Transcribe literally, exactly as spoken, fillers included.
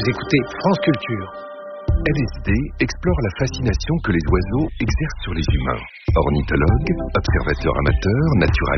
écoutez France Culture. L S D explore la fascination que les oiseaux exercent sur les humains. Ornithologue, observateur amateur, naturaliste,